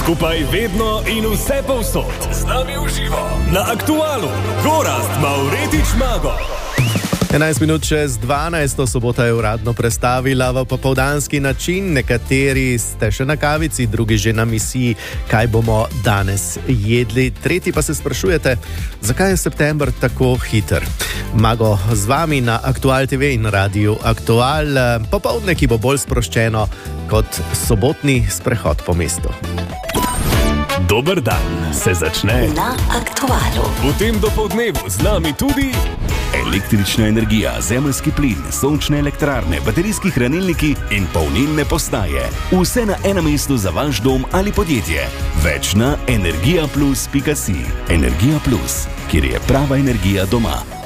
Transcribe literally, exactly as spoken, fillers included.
Skupaj vedno in vse povsod. Z nami v živo na Aktualu. Gorazd Mavretič Mago. enajst minut čez dvanajsto, sobota je uradno prestavila v popoldanski način. Nekateri ste še na kavici, drugi že na misiji, kaj bomo danes jedli. Tretji pa se sprašujete, zakaj je september tako hiter. Mago z vami na Aktual T V in Radiu Aktual. Popoldne, ki bo bolj sproščeno kot sobotni sprehod po mestu. Dober dan se začne na Aktualu. V tem dopoldnevu z nami tudi električna energija, zemeljski plin, sončne elektrarne, baterijski hranilniki in polnilne postaje. Vse na enem mestu za vaš dom ali podjetje. Več na energija plus pika si. Energija Plus, kjer je prava energija doma.